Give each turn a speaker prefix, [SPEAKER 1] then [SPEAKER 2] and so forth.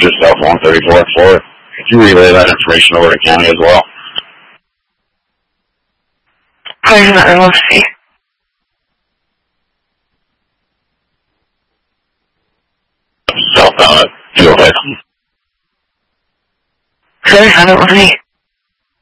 [SPEAKER 1] Just south 134th floor. Could you relay that information over to county as well?
[SPEAKER 2] Where's that LFC?
[SPEAKER 1] Southbound at 206.
[SPEAKER 2] Sorry, I don't want any.